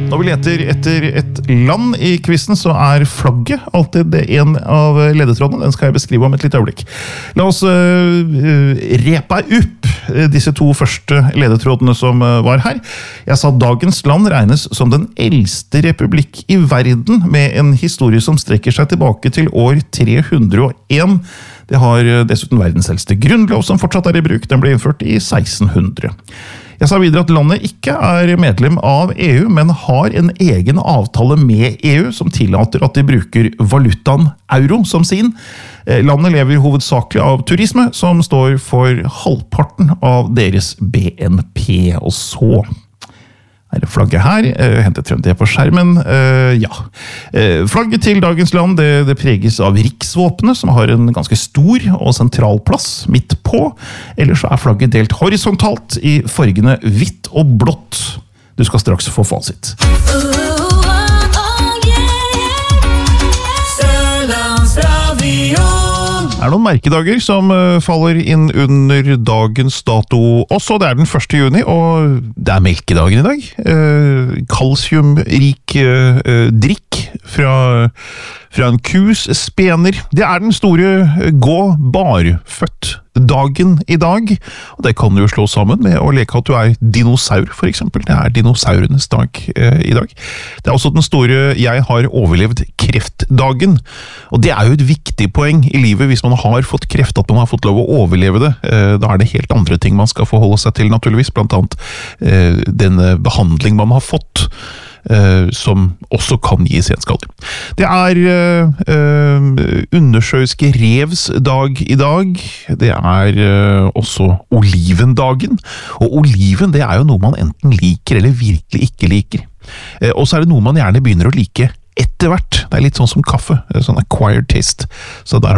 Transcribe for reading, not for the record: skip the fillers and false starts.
Når vi leter etter et land I quizzen, så flagget alltid en av ledetrådene. Den skal jeg beskrive om et litt øyeblikk. La oss repe opp disse to første ledetrådene som var her. Jeg sa dagens land regnes som den eldste republikk I verden, med en historie som strekker seg tilbake til år 301. Det har dessuten verdens eldste grunnlov som fortsatt I bruk. Den ble innført I 1600. Jeg sa videre at landet ikke medlem av EU, men har en egen avtale med EU som tillater at de bruker valutaen euro som sin. Landet lever hovedsakelig av turisme, som står for halvparten av deres BNP. Og så det flagget her, hentet frem det på skjermen. Flagget til dagens land, det preges av riksvåpenet, som har en ganske stor og sentral plass midt på. Ellers så flagget delt horisontalt I fargene hvitt og blått. Du skal straks få fasit. Det noen merkedager som faller inn under dagens dato også. Det den 1. juni, og det melkedagen I dag. Kalsiumrik drikk fra en kus spener. Det den store gå barfødt dagen I dag, og det kan du jo slå sammen med å leke at du dinosaur, for eksempel. Det dinosaurenes dag I dag. Det også den store jeg har overlevd kreftdagen, og det jo et viktig poeng I livet hvis man har fått kreft, at man har fått lov å overleve det. Da det helt andre ting man skal forholde seg til, naturligvis, blant annet denne behandling man har fått, som også kan gi senskader. Det undersjøiske revs dag I dag. Det også olivendagen. Og oliven, det jo noe man enten liker eller virkelig ikke liker. Og så det noe man gjerne begynner å like etter hvert. Det litt sånn som kaffe, sånn acquired taste. Så der